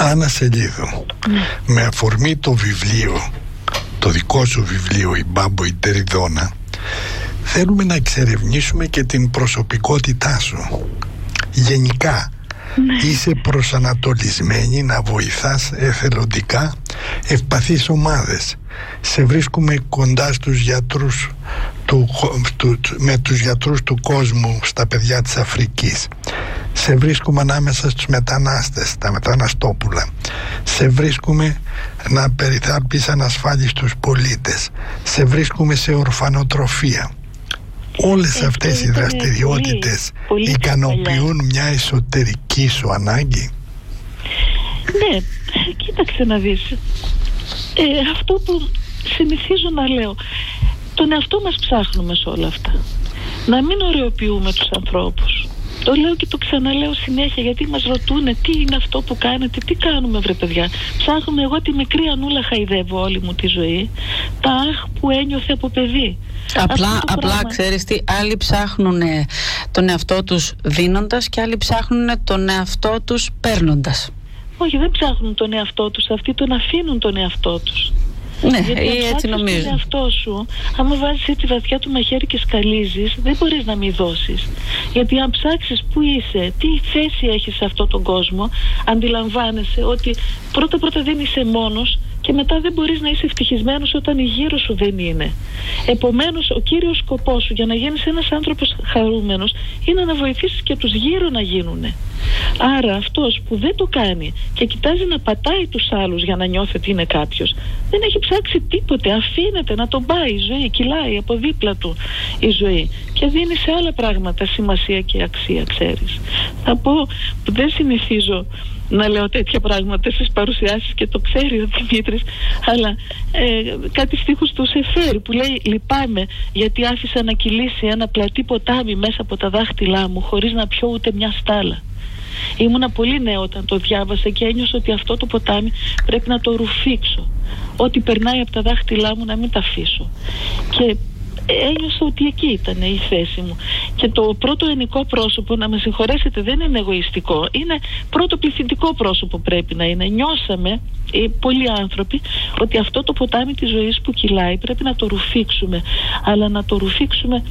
Άννα Σελίδου, με αφορμή το βιβλίο, το δικό σου βιβλίο «Η Μπάμπο η Τεριδόνα», θέλουμε να εξερευνήσουμε και την προσωπικότητά σου. Γενικά, είσαι προσανατολισμένη να βοηθάς εθελοντικά ευπαθείς ομάδες. Σε βρίσκουμε κοντά στους γιατρούς με τους γιατρούς του κόσμου στα παιδιά της Αφρικής. Σε βρίσκουμε ανάμεσα στους μετανάστες, τα μεταναστόπουλα. Σε βρίσκουμε να περιθάλπεις ανασφάλιστους πολίτες. Σε βρίσκουμε σε ορφανοτροφία. Όλες αυτές οι δραστηριότητες ικανοποιούν μια εσωτερική σου ανάγκη? Ναι, κοίταξε να δεις. Αυτό που συνηθίζω να λέω, τον εαυτό μας ψάχνουμε σε όλα αυτά. Να μην ωρεοποιούμε τους ανθρώπους. Το λέω και το ξαναλέω συνέχεια, γιατί μας ρωτούνε τι είναι αυτό που κάνετε, τι κάνουμε βρε παιδιά. Ψάχνουμε, εγώ τη μικρή Ανούλα χαϊδεύω όλη μου τη ζωή, τα αχ που ένιωθε από παιδί. Απλά ξέρεις τι, άλλοι ψάχνουν τον εαυτό τους δίνοντας και άλλοι ψάχνουν τον εαυτό τους παίρνοντας. Όχι, δεν ψάχνουν τον εαυτό τους, αυτοί τον αφήνουν τον εαυτό τους. Ναι, γιατί έτσι νομίζω. Τον εαυτό σου, άμα βάζεις έτσι βαθιά του μαχαίρι και σκαλίζεις, δεν μπορείς να μην δώσεις. Γιατί αν ψάξεις που είσαι, τι θέση έχεις σε αυτόν τον κόσμο, αντιλαμβάνεσαι ότι πρώτα δεν είσαι μόνος και μετά δεν μπορείς να είσαι ευτυχισμένος όταν η γύρω σου δεν είναι. Επομένως, ο κύριος σκοπός σου για να γίνεις ένας άνθρωπος χαρούμενος είναι να βοηθήσεις και τους γύρω να γίνουνε. Άρα αυτός που δεν το κάνει και κοιτάζει να πατάει τους άλλους για να νιώθει ότι είναι κάποιος, δεν έχει ψάξει τίποτε, αφήνεται να τον πάει η ζωή, κυλάει από δίπλα του η ζωή και δίνει σε άλλα πράγματα σημασία και αξία, ξέρεις. Θα πω που δεν συνηθίζω να λέω τέτοια πράγματα στις παρουσιάσεις και το ξέρει ο Δημήτρης, αλλά κάτι στίχους του Σεφέρ που λέει «Λυπάμαι γιατί άφησα να κυλήσει ένα πλατή ποτάμι μέσα από τα δάχτυλά μου χωρίς να πιω ούτε μια στάλα». Ήμουνα πολύ νέο όταν το διάβασα και ένιωσα ότι αυτό το ποτάμι πρέπει να το ρουφήξω. Ό,τι περνάει από τα δάχτυλά μου να μην τα αφήσω. Και ένιωσα ότι εκεί ήταν η θέση μου. Και το πρώτο ενικό πρόσωπο, να με συγχωρέσετε, δεν είναι εγωιστικό. Είναι πρώτο πληθυντικό πρόσωπο πρέπει να είναι. Νιώσαμε, πολλοί άνθρωποι, ότι αυτό το ποτάμι της ζωής που κυλάει πρέπει να το ρουφήξουμε. Αλλά να το ρουφήξουμε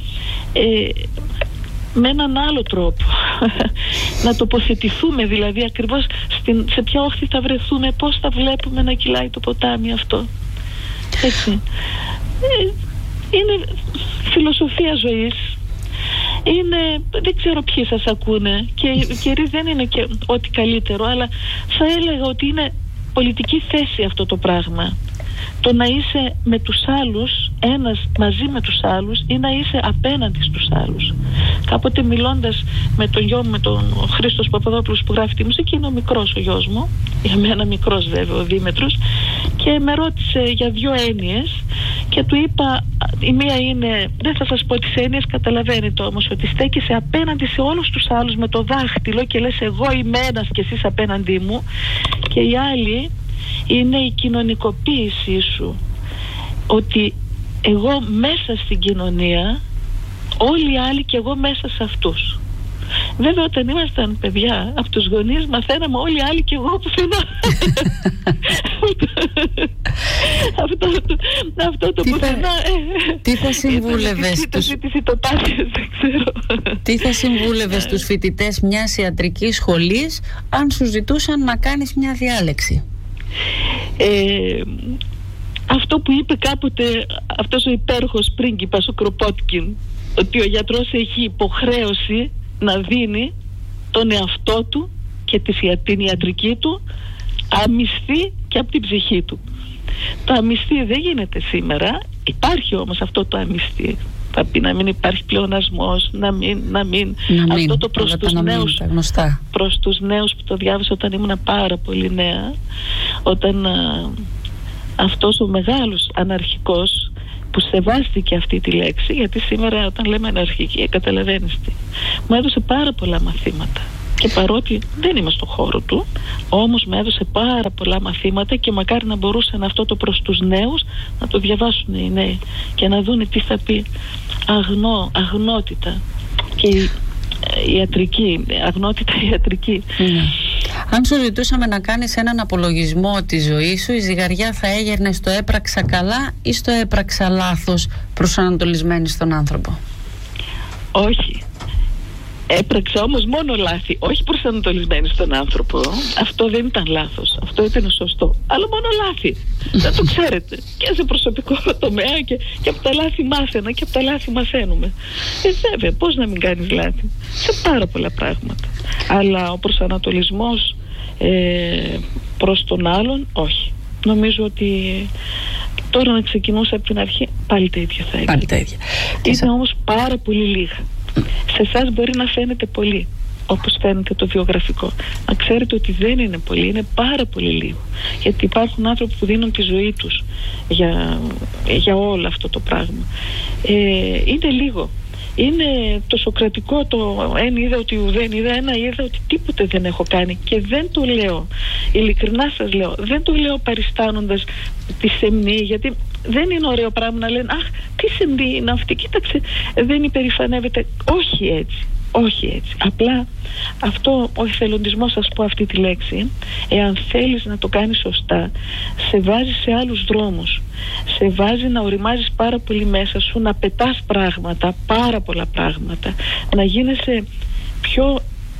με έναν άλλο τρόπο. Να τοποθετηθούμε δηλαδή ακριβώς σε ποια όχθη θα βρεθούμε, πώς θα βλέπουμε να κυλάει το ποτάμι αυτό. Έτσι. Είναι φιλοσοφία ζωής. Είναι, δεν ξέρω ποιοι σας ακούνε και οι καιροί δεν είναι και ό,τι καλύτερο, αλλά θα έλεγα ότι είναι πολιτική θέση αυτό το πράγμα. Το να είσαι με τους άλλους, ένας μαζί με τους άλλους, ή να είσαι απέναντι στους άλλους. Κάποτε μιλώντας με τον γιο μου, με τον Χρήστος Παπαδόπουλος που γράφει τη μουσική, είναι ο μικρός ο γιος μου, για μένα μικρός βέβαια ο Δήμετρος, και με ρώτησε για δύο έννοιες και του είπα, η μία είναι, δεν θα σας πω τις έννοιες, καταλαβαίνετε όμως, ότι στέκεσαι απέναντι σε όλους τους άλλους με το δάχτυλο και λες εγώ είμαι ένας και εσείς απέναντί μου, και η άλλη είναι η κοινωνικοποίησή σου, ότι εγώ μέσα στην κοινωνία, όλοι οι άλλοι και εγώ μέσα σε αυτούς. Βέβαια όταν ήμασταν παιδιά, από τους γονείς μαθαίναμε όλοι οι άλλοι και εγώ πουθενά. Αυτό το πουθενά. Τι θα συμβούλευες Τι θα συμβούλευες τους φοιτητές μιας ιατρικής σχολής αν σου ζητούσαν να κάνεις μια διάλεξη? Αυτό που είπε κάποτε αυτός ο υπέροχος πρίγκιπας ο Κροπότκιν, ότι ο γιατρός έχει υποχρέωση να δίνει τον εαυτό του και την ιατρική του αμυστή και από την ψυχή του. Το αμυστή δεν γίνεται σήμερα, υπάρχει όμως αυτό το αμυστή. Θα πει να μην υπάρχει πλεονασμός, να μην αυτό το προς τους νέους που το διάβασα όταν ήμουν πάρα πολύ νέα, όταν αυτός ο μεγάλος αναρχικός που σεβάστηκε αυτή τη λέξη, γιατί σήμερα όταν λέμε αναρχική καταλαβαίνεις τι, μου έδωσε πάρα πολλά μαθήματα. Και παρότι δεν είμαι στο χώρο του, όμως μου έδωσε πάρα πολλά μαθήματα και μακάρι να μπορούσαν αυτό το προς τους νέους να το διαβάσουν οι νέοι και να δουν τι θα πει αγνότητα και ιατρική, αγνότητα ιατρική. Αν σου ζητούσαμε να κάνεις έναν απολογισμό της ζωής σου, η ζυγαριά θα έγερνε στο έπραξα καλά ή στο έπραξα λάθος προσανατολισμένη στον άνθρωπο? Όχι. Έπραξα όμως μόνο λάθη, όχι προσανατολισμένη στον άνθρωπο. Αυτό δεν ήταν λάθος, αυτό ήταν σωστό. Αλλά μόνο λάθη. Δεν το ξέρετε. Και σε προσωπικό τομέα και από τα λάθη μάθαινα και από τα λάθη μαθαίνουμε. Βέβαια, πώς να μην κάνεις λάθη σε πάρα πολλά πράγματα. Αλλά ο προσανατολισμός προς τον άλλον, όχι. Νομίζω ότι τώρα να ξεκινούσα από την αρχή, πάλι τα ίδια θα έκανε. Είναι όμως πάρα πολύ λίγα. Σε εσάς μπορεί να φαίνεται πολύ, όπως φαίνεται το βιογραφικό. Να ξέρετε ότι δεν είναι πολύ, είναι πάρα πολύ λίγο. Γιατί υπάρχουν άνθρωποι που δίνουν τη ζωή τους για όλο αυτό το πράγμα. Είναι λίγο. Είναι το σοκρατικό, το εν είδα ότι ουδέν είδα, ένα είδα ότι τίποτε δεν έχω κάνει. Και δεν το λέω, ειλικρινά σας λέω, δεν το λέω παριστάνοντας τη σεμνή, γιατί δεν είναι ωραίο πράγμα να λένε αχ, τι σεμνή είναι αυτή, κοίταξε, δεν υπερηφανεύεται. Όχι έτσι. Όχι έτσι. Απλά αυτό, ο εθελοντισμός, ας πω αυτή τη λέξη, εάν θέλεις να το κάνεις σωστά, σε βάζει σε άλλους δρόμους. Σε βάζει να οριμάζεις πάρα πολύ μέσα σου, να πετάς πράγματα, πάρα πολλά πράγματα, να γίνεσαι πιο,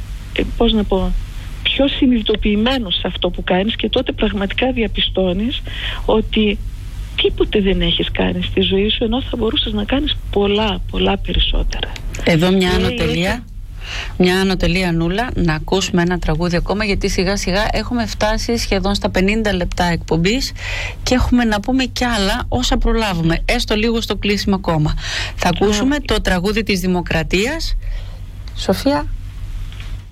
πιο συνειδητοποιημένος σε αυτό που κάνεις, και τότε πραγματικά διαπιστώνεις ότι τίποτε δεν έχεις κάνει στη ζωή σου, ενώ θα μπορούσες να κάνεις πολλά περισσότερα. Εδώ μια ανωτελεία. Μια ανωτελεία, Νούλα, να ακούσουμε ένα τραγούδι ακόμα, γιατί σιγά σιγά έχουμε φτάσει σχεδόν στα 50 λεπτά εκπομπής και έχουμε να πούμε κι άλλα όσα προλάβουμε, έστω λίγο στο κλείσιμο ακόμα. Θα ακούσουμε το τραγούδι της Δημοκρατίας. Σοφία.